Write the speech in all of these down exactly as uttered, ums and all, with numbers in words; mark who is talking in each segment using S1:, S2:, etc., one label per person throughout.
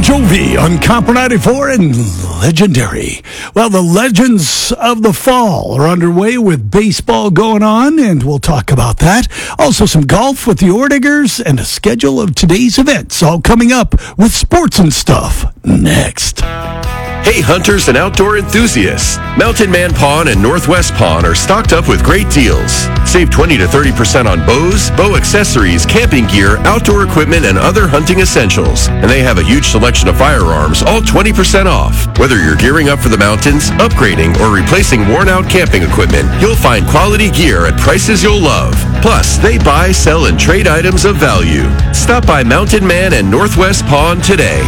S1: Jovi on Copper ninety-four and Legendary. Well, the Legends of the Fall are underway with baseball going on, and we'll talk about that. Also, some golf with the Orediggers and a schedule of today's events, all coming up with sports and stuff next.
S2: Hey hunters and outdoor enthusiasts, Mountain Man Pawn and Northwest Pawn are stocked up with great deals. Save twenty to thirty percent on bows, bow accessories, camping gear, outdoor equipment, and other hunting essentials. And they have a huge selection of firearms, all twenty percent off. Whether you're gearing up for the mountains, upgrading, or replacing worn-out camping equipment, you'll find quality gear at prices you'll love. Plus, they buy, sell, and trade items of value. Stop by Mountain Man and Northwest Pawn today.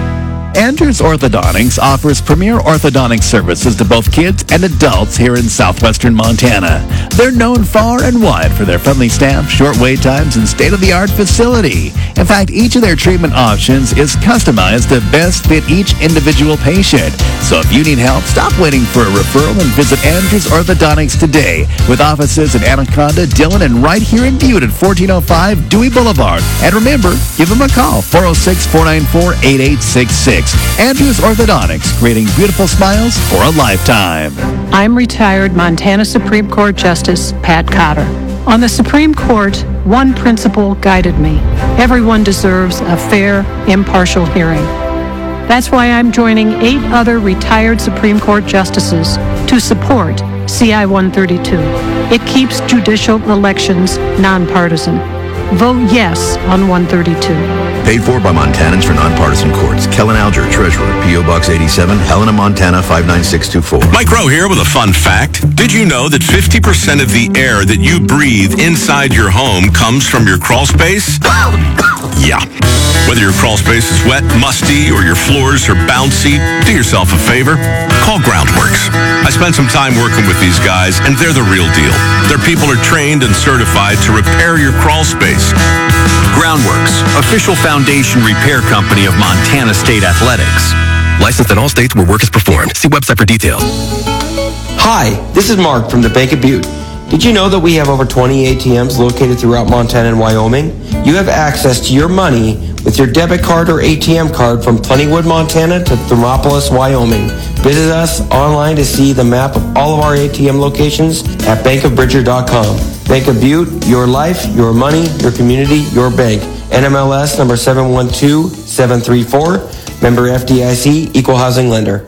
S3: Andrews Orthodontics offers premier orthodontic services to both kids and adults here in southwestern Montana. They're known far and wide for their friendly staff, short wait times, and state-of-the-art facility. In fact, each of their treatment options is customized to best fit each individual patient. So if you need help, stop waiting for a referral and visit Andrews Orthodontics today, with offices in Anaconda, Dillon, and right here in Butte at fourteen oh five Dewey Boulevard. And remember, give them a call, four oh six, four nine four, eight eight six six. Andrews Orthodontics, creating beautiful smiles for a lifetime.
S4: I'm retired Montana Supreme Court Justice Pat Cotter. On the Supreme Court, one principle guided me. Everyone deserves a fair, impartial hearing. That's why I'm joining eight other retired Supreme Court justices to support C I one thirty-two. It keeps judicial elections nonpartisan. Vote yes on one thirty-two.
S5: Paid for by Montanans for Nonpartisan Courts. Kellen Alger, Treasurer, P O. Box eighty-seven, Helena, Montana, five nine six two four.
S6: Mike Rowe here with a fun fact. Did you know that fifty percent of the air that you breathe inside your home comes from your crawl space? Yeah. Whether your crawl space is wet, musty, or your floors are bouncy, do yourself a favor. Call Groundworks. I spent some time working with these guys, and they're the real deal. Their people are trained and certified to repair your crawl space. Groundworks, official foundation repair company of Montana State Athletics.
S2: Licensed in all states where work is performed. See website for details.
S7: Hi, this is Mark from the Bank of Butte. Did you know that we have over twenty A T Ms located throughout Montana and Wyoming? You have access to your money with your debit card or A T M card from Plentywood, Montana to Thermopolis, Wyoming. Visit us online to see the map of all of our A T M locations at bank of bridger dot com. Bank of Butte, your life, your money, your community, your bank. N M L S number seven one two seven three four. Member F D I C, Equal Housing Lender.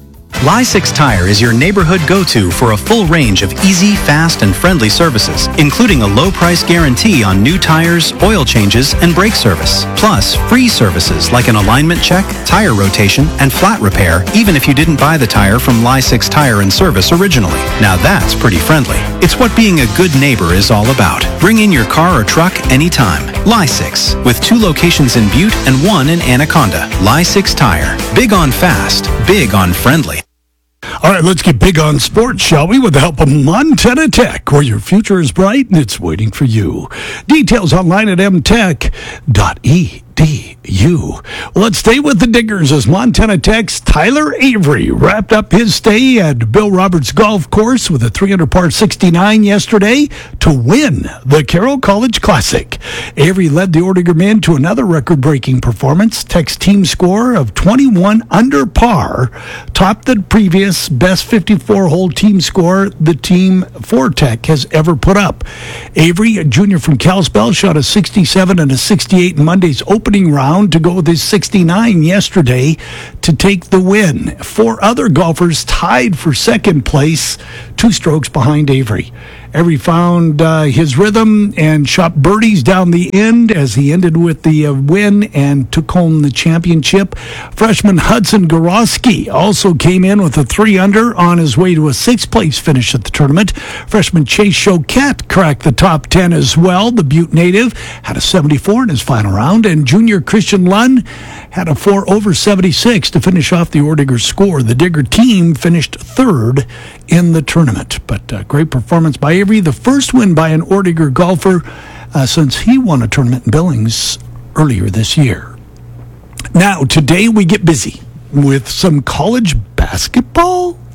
S8: Ly six Tire is your neighborhood go-to for a full range of easy, fast, and friendly services, including a low price guarantee on new tires, oil changes, and brake service. Plus, free services like an alignment check, tire rotation, and flat repair, even if you didn't buy the tire from Ly six Tire and Service originally. Now that's pretty friendly. It's what being a good neighbor is all about. Bring in your car or truck anytime. Ly six, with two locations in Butte and one in Anaconda. Ly six Tire. Big on fast, big on friendly.
S1: All right, let's get big on sports, shall we? With the help of Montana Tech, where your future is bright and it's waiting for you. Details online at m tech dot e d u. Well, let's stay with the Diggers as Montana Tech's Tyler Avery wrapped up his stay at Bill Roberts Golf Course with a three under par sixty-nine yesterday to win the Carroll College Classic. Avery led the Orediger men to another record-breaking performance. Tech's team score of twenty-one under par topped the previous best fifty-four hole team score the team for Tech has ever put up. Avery, a junior from Kalispell, shot a sixty-seven and a sixty-eight in Monday's opening round to go with his sixty-nine yesterday to take the win. Four other golfers tied for second place, two strokes behind Avery. Avery found uh, his rhythm and shot birdies down the end as he ended with the uh, win and took home the championship. Freshman Hudson Gorosky also came in with a three under on his way to a sixth place finish at the tournament. Freshman Chase Choquette cracked the top ten as well. The Butte native had a seventy-four in his final round, and junior Christian Lund had a four over seventy-six to finish off the Orediger score. The Digger team finished third in the tournament, but uh, great performance by Avery, the first win by an Orediger golfer uh, since he won a tournament in Billings earlier this year. Now, today we get busy with some college basketball. Yeah,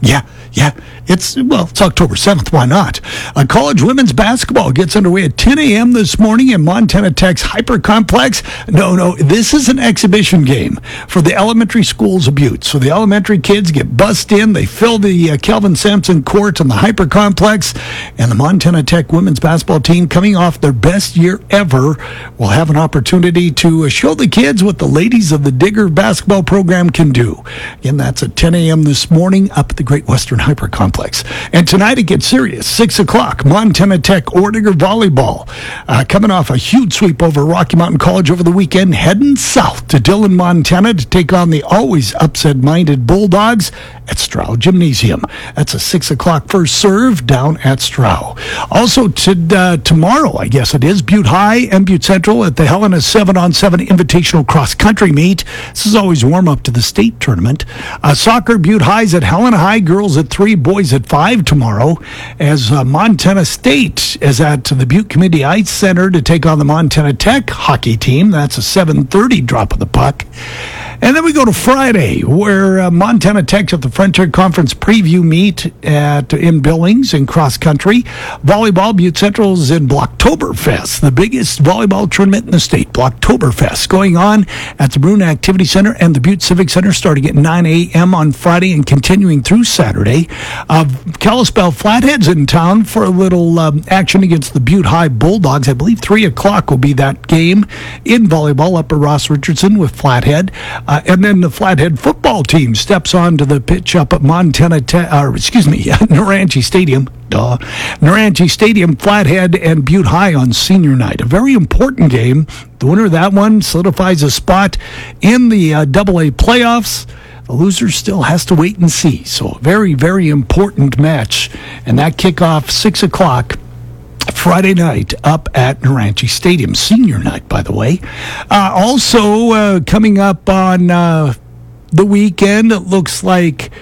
S1: Yeah, it's, well, it's October seventh. Why not? Uh, college women's basketball gets underway at ten a.m. this morning in Montana Tech's Hyper Complex. No, no, this is an exhibition game for the elementary schools of Butte. So the elementary kids get bussed in. They fill the uh, Kelvin Sampson court in the Hyper Complex. And the Montana Tech women's basketball team, coming off their best year ever, will have an opportunity to uh, show the kids what the ladies of the Digger basketball program can do. Again, that's at ten a.m. this morning up at the Great Western Hyper Complex. And tonight it gets serious. six o'clock, Montana Tech Ordiger volleyball. Uh, coming off a huge sweep over Rocky Mountain College over the weekend, heading south to Dillon, Montana to take on the always upset-minded Bulldogs at Stroud Gymnasium. That's a six o'clock first serve down at Stroud. Also to, uh, tomorrow, I guess it is, Butte High and Butte Central at the Helena seven on seven Invitational Cross Country Meet. This is always warm-up to the state tournament. Uh, soccer, Butte High's at Helena High, girls at three, boys at five tomorrow, as uh, Montana State is at the Butte Community Ice Center to take on the Montana Tech hockey team. That's a seven thirty drop of the puck. And then we go to Friday, where uh, Montana Tech's at the Frontier Conference preview meet at in Billings in cross country. Volleyball, Butte Central's in Blocktoberfest, the biggest volleyball tournament in the state. Blocktoberfest going on at the Bruin Activity Center and the Butte Civic Center starting at nine a.m. on Friday and continuing through Saturday. Uh, Kalispell Flathead's in town for a little um, action against the Butte High Bulldogs. I believe three o'clock will be that game in volleyball up at Ross Richardson with Flathead. Uh, and then the Flathead football team steps onto the pitch up at Montana Tech, or excuse me, Naranche Stadium. Duh. Naranche Stadium, Flathead and Butte High on senior night. A very important game. The winner of that one solidifies a spot in the uh, double A playoffs. The loser still has to wait and see. So a very, very important match. And that kickoff, six o'clock. Friday night up at Naranche Stadium, senior night, by the way. Uh, also, uh, coming up on uh, the weekend, it looks like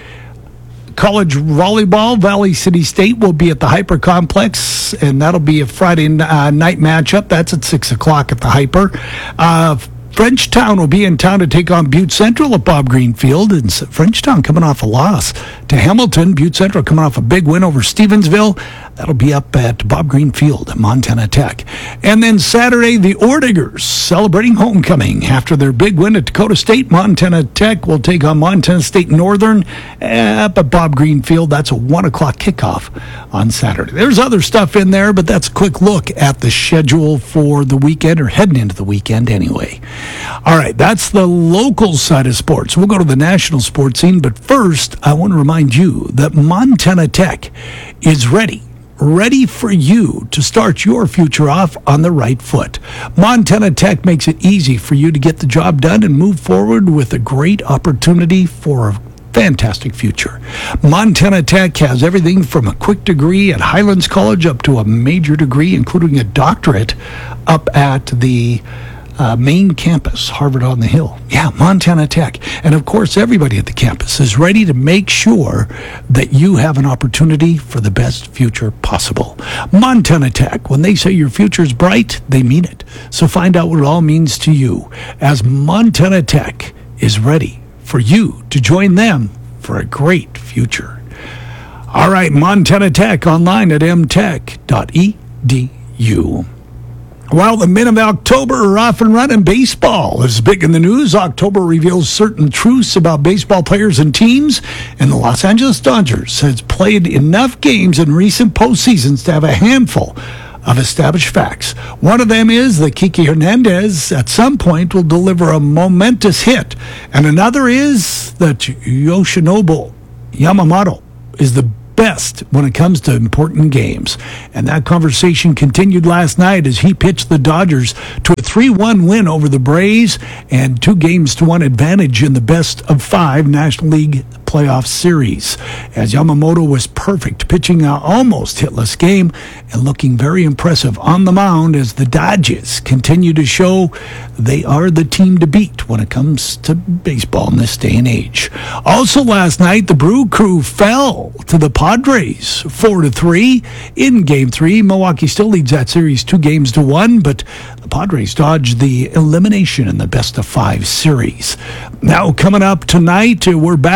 S1: college volleyball, Valley City State will be at the Hyper Complex, and that'll be a Friday uh, night matchup. That's at six o'clock at the Hyper. Uh, Frenchtown will be in town to take on Butte Central at Bob Green Field. And Frenchtown coming off a loss to Hamilton. Butte Central coming off a big win over Stevensville. That'll be up at Bob Green Field at Montana Tech. And then Saturday, the Ordigers celebrating homecoming. After their big win at Dakota State, Montana Tech will take on Montana State Northern up at Bob Green Field. That's a one o'clock kickoff on Saturday. There's other stuff in there, but that's a quick look at the schedule for the weekend, or heading into the weekend anyway. All right, that's the local side of sports. We'll go to the national sports scene, but first, I want to remind you that Montana Tech is ready. Ready for you to start your future off on the right foot. Montana Tech makes it easy for you to get the job done and move forward with a great opportunity for a fantastic future. Montana Tech has everything from a quick degree at Highlands College up to a major degree, including a doctorate up at the Uh, main campus, Harvard on the Hill. Yeah, Montana Tech. And of course, everybody at the campus is ready to make sure that you have an opportunity for the best future possible. Montana Tech, when they say your future is bright, they mean it. So find out what it all means to you as Montana Tech is ready for you to join them for a great future. All right, Montana Tech online at m tech dot e d u. While the men of October are off and running, baseball is big in the news. October reveals certain truths about baseball players and teams, and the Los Angeles Dodgers has played enough games in recent postseasons to have a handful of established facts. One of them is that Kiki Hernandez at some point will deliver a momentous hit, and another is that Yoshinobu Yamamoto is the best when it comes to important games. And that conversation continued last night as he pitched the Dodgers to a three one win over the Braves and two games to one advantage in the best of five National League playoff series, as Yamamoto was perfect, pitching an almost hitless game and looking very impressive on the mound as the Dodgers continue to show they are the team to beat when it comes to baseball in this day and age. Also last night, the Brew Crew fell to the Padres four to three in Game three. Milwaukee still leads that series two games to one, but the Padres dodged the elimination in the best of five series. Now coming up tonight, we're back to action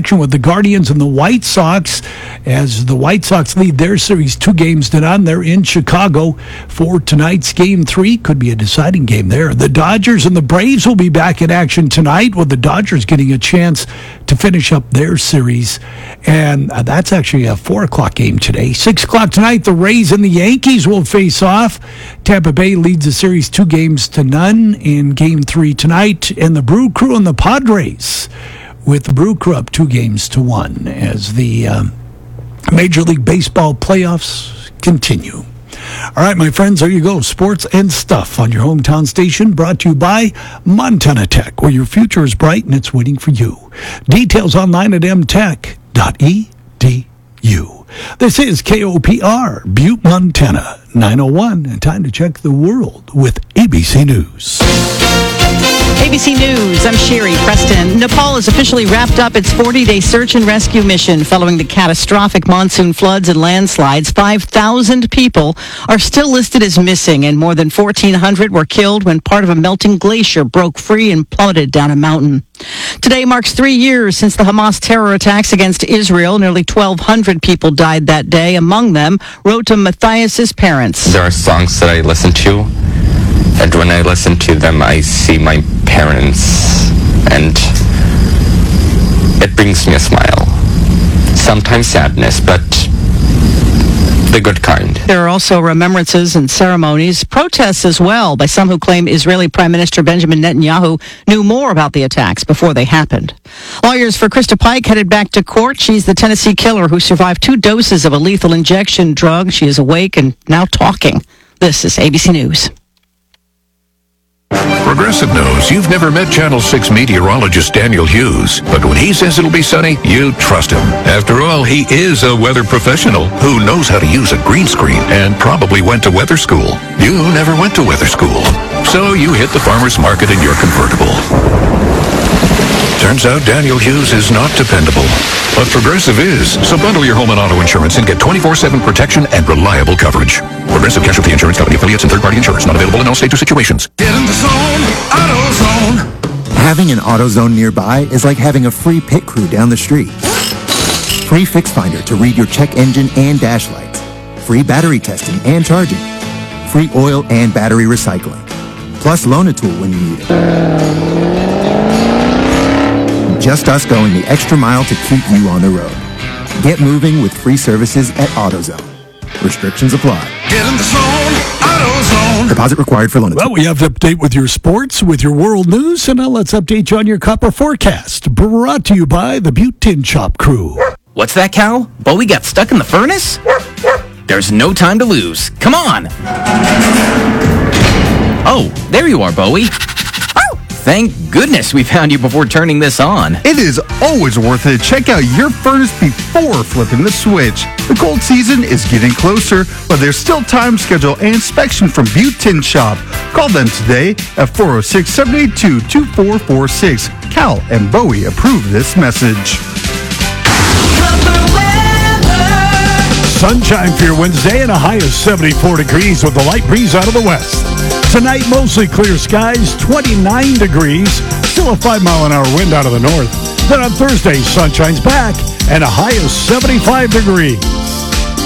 S1: action with the Guardians and the White Sox as the White Sox lead their series two games to none. They're in Chicago for tonight's game three. Could be a deciding game there. The Dodgers and the Braves will be back in action tonight with the Dodgers getting a chance to finish up their series. And uh, that's actually a four o'clock game today. six o'clock tonight, the Rays and the Yankees will face off. Tampa Bay leads the series two games to none in game three tonight. And the Brew Crew and the Padres with the Brew Crew up two games to one as the um, Major League Baseball playoffs continue. All right, my friends, there you go. Sports and stuff on your hometown station, brought to you by Montana Tech, where your future is bright and it's waiting for you. Details online at m tech dot e d u. This is K O P R, Butte, Montana, nine oh one, and time to check the world with A B C News.
S9: A B C News, I'm Sherry Preston. Nepal has officially wrapped up its forty-day search and rescue mission following the catastrophic monsoon floods and landslides. five thousand people are still listed as missing, and more than fourteen hundred were killed when part of a melting glacier broke free and plummeted down a mountain. Today marks three years since the Hamas terror attacks against Israel. Nearly twelve hundred people died that day. Among them, Rota Matthias's parents.
S10: There are songs that I listen to, and when I listen to them, I see my parents, and it brings me a smile. Sometimes sadness, but the good kind.
S9: There are also remembrances and ceremonies, protests as well by some who claim Israeli Prime Minister Benjamin Netanyahu knew more about the attacks before they happened. Lawyers for Krista Pike headed back to court. She's the Tennessee killer who survived two doses of a lethal injection drug. She is awake and now talking. This is A B C News.
S11: Progressive knows you've never met Channel six meteorologist Daniel Hughes, but when he says it'll be sunny, you trust him. After all, he is a weather professional who knows how to use a green screen and probably went to weather school. You never went to weather school, so you hit the farmer's market in your convertible. Turns out Daniel Hughes is not dependable, but Progressive is. So bundle your home and auto insurance and get twenty-four seven protection and reliable coverage. Progressive Casualty Insurance Company affiliates and third-party insurance. Not available in all states or situations.
S12: Get in the zone, AutoZone.
S13: Having an AutoZone nearby is like having a free pit crew down the street. Free Fix Finder to read your check engine and dash lights. Free battery testing and charging. Free oil and battery recycling. Plus loan a tool when you need it. Just us going the extra mile to keep you on the road. Get moving with free services at AutoZone. Restrictions apply.
S12: Get in the zone, AutoZone.
S13: Deposit required for loan.
S1: Well, we have to update with your sports, with your world news, and now let's update you on your copper forecast. Brought to you by the Butte Tin Shop crew.
S14: What's that, Cal? Bowie got stuck in the furnace? There's no time to lose. Come on. Oh, there you are, Bowie. Thank goodness we found you before turning this on.
S15: It is always worth it to check out your furnace before flipping the switch. The cold season is getting closer, but there's still time to schedule an inspection from Butte Tin Shop. Call them today at four oh six, seven eight two, two four four six. Cal and Bowie approve this message.
S1: Sunshine for your Wednesday and a high of seventy-four degrees with a light breeze out of the west. Tonight, mostly clear skies, twenty-nine degrees, still a five mile an hour wind out of the north. Then on Thursday, sunshine's back and a high of seventy-five degrees.